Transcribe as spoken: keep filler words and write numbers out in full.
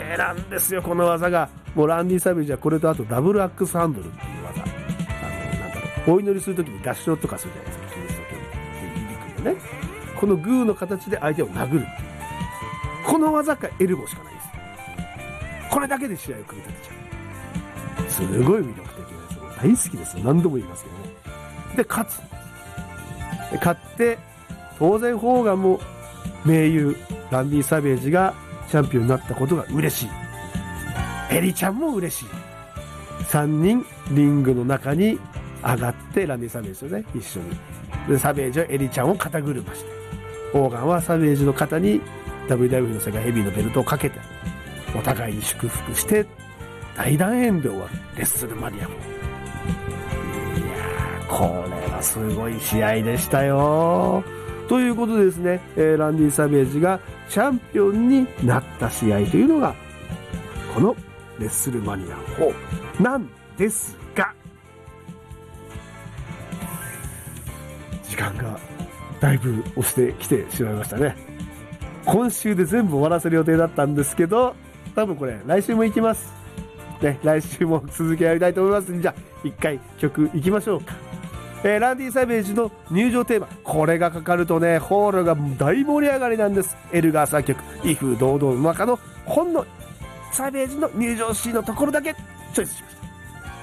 名なんですよ、この技が。もうランディ・サベージはこれとあとダブルアックスハンドルっていう技。あの、なんだろう、お祈りするときに合唱とかするじゃないですか、キリスト教で入り組んでね。このグーの形で相手を殴る。この技かエルボーしかないです。これだけで試合を組み立てちゃう。すごい魅力的なやつ。大好きですよ。何度も言いますけどね。で、勝つ。で、勝って、当然ホーガンも盟友、ランディ・サベージがチャンピオンになったことが嬉しい。エリちゃんも嬉しい。三人リングの中に上がって、ランディ・サベージとね、一緒に。で、サベージはエリちゃんを肩車して、ホーガンはサベージの肩に ダブリューダブリュー の世界ヘビーのベルトをかけて、お互いに祝福して、大団円で終わる。レッスルマニアも。いやー、これはすごい試合でしたよ。ということでですね、えー、ランディ・サベージがチャンピオンになった試合というのが、このレッスルマニアフォーなんですが、時間がだいぶ押してきてしまいましたね。今週で全部終わらせる予定だったんですけど、多分これ来週も行きます。ね、来週も続きやりたいと思います。じゃあ、一回曲行きましょうか。えー、ランディ・サベージの入場テーマ。これがかかるとね、ホールが大盛り上がりなんです。エルガー作曲、威風堂々の中のほんのサベージの入場シーンのところだけチョイスしました。